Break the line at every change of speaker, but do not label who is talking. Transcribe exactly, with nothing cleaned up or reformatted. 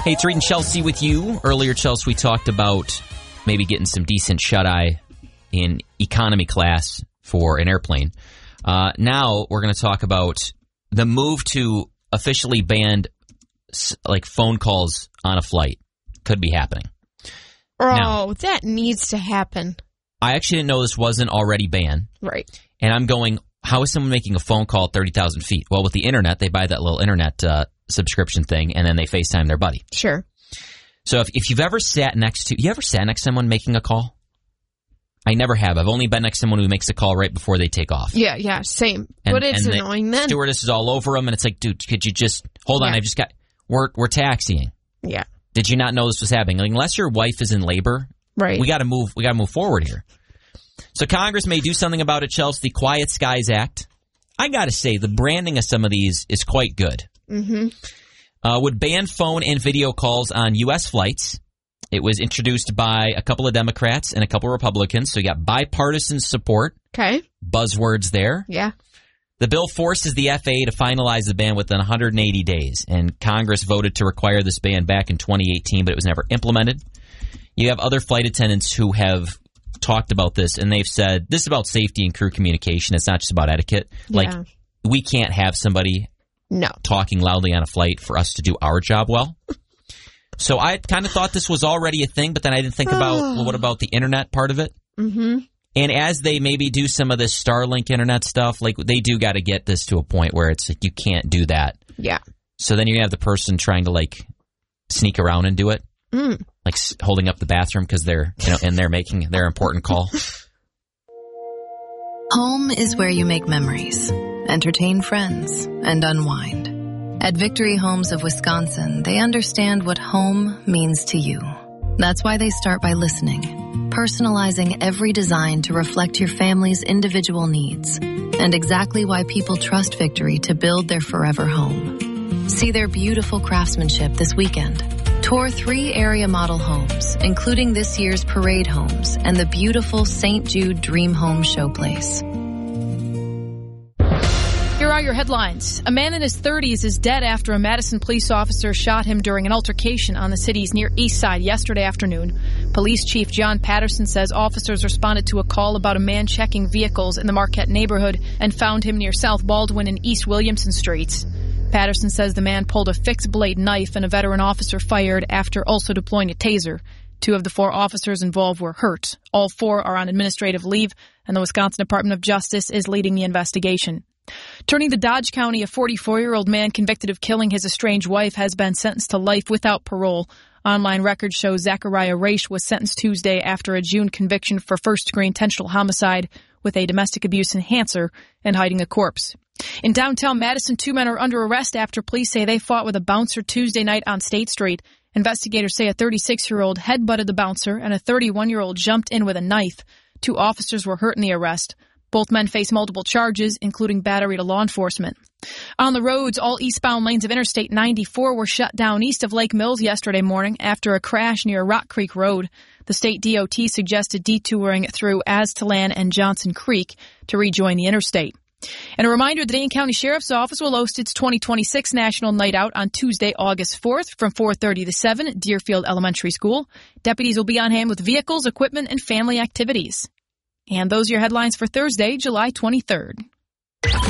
Hey, it's Reed and Chelsea with you. Earlier, Chelsea, we talked about maybe getting some decent shut-eye in economy class for an airplane. Uh, now, we're going to talk about the move to officially ban like phone calls on a flight. Could be happening.
Oh,
now,
that needs to happen.
I actually didn't know this wasn't already banned.
Right.
And I'm going, how is someone making a phone call at thirty thousand feet? Well, with the internet, they buy that little internet uh, subscription thing, and then they FaceTime their buddy.
Sure.
So if, if you've ever sat next to, you ever sat next to someone making a call? I never have. I've only been next to someone who makes a call right before they take off.
Yeah, yeah, same.
And,
but it's
and
annoying
the
then.
Stewardess is all over them, and it's like, dude, could you just, hold on,
Yeah.
I've just got, we're, we're taxiing.
Yeah.
Did you not know this was happening? Like, unless your wife is in labor,
right.
we got to move, we got to move forward here. So Congress may do something about it, Chelsea. The Quiet Skies Act. I got to say, the branding of some of these is quite good.
Mm-hmm.
Uh, would ban phone and video calls on U S flights. It was introduced by a couple of Democrats and a couple of Republicans, so you got bipartisan support.
Okay.
Buzzwords there.
Yeah.
The bill forces the F A A to finalize the ban within one hundred eighty days, and Congress voted to require this ban back in twenty eighteen, but it was never implemented. You have other flight attendants who have talked about this, and they've said, this is about safety and crew communication. It's not just about etiquette. Like,
Yeah.
we can't have somebody
No.
talking loudly on a flight for us to do our job well. So I kind of thought this was already a thing, but then I didn't think about, well, what about the internet part of it?
Mm-hmm.
And as they maybe do some of this Starlink internet stuff, like they do got to get this to a point where it's like you can't do that.
Yeah.
So then you have the person trying to like sneak around and do it,
Mm.
like s- holding up the bathroom because they're, you know, and they're making their important call.
Home is where you make memories, entertain friends, and unwind. At Victory Homes of Wisconsin, they understand what home means to you. That's why they start by listening, personalizing every design to reflect your family's individual needs, and exactly why people trust Victory to build their forever home. See their beautiful craftsmanship this weekend. Tour three area model homes, including this year's Parade Homes and the beautiful Saint Jude Dream Home Showplace.
Here are your headlines. A man in his thirties is dead after a Madison police officer shot him during an altercation on the city's Near East Side yesterday afternoon. Police Chief John Patterson says officers responded to a call about a man checking vehicles in the Marquette neighborhood and found him near South Baldwin and East Williamson Streets. Patterson says the man pulled a fixed-blade knife and a veteran officer fired after also deploying a taser. Two of the four officers involved were hurt. All four are on administrative leave, and the Wisconsin Department of Justice is leading the investigation. Turning to Dodge County, a forty-four-year-old man convicted of killing his estranged wife has been sentenced to life without parole. Online records show Zachariah Raish was sentenced Tuesday after a June conviction for first-degree intentional homicide with a domestic abuse enhancer and hiding a corpse. In downtown Madison, two men are under arrest after police say they fought with a bouncer Tuesday night on State Street. Investigators say a thirty-six-year-old headbutted the bouncer and a thirty-one-year-old jumped in with a knife. Two officers were hurt in the arrest. Both men face multiple charges, including battery to law enforcement. On the roads, all eastbound lanes of Interstate ninety-four were shut down east of Lake Mills yesterday morning after a crash near Rock Creek Road. The state D O T suggested detouring through Aztalan and Johnson Creek to rejoin the interstate. And a reminder, the Dane County Sheriff's Office will host its twenty twenty-six National Night Out on Tuesday, August fourth from four thirty to seven at Deerfield Elementary School. Deputies will be on hand with vehicles, equipment, and family activities. And those are your headlines for Thursday, July twenty-third.